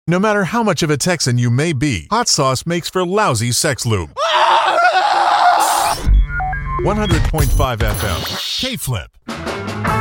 No matter how much of a Texan you may be, hot sauce makes for lousy sex lube. 100.5 FM. K-Flip.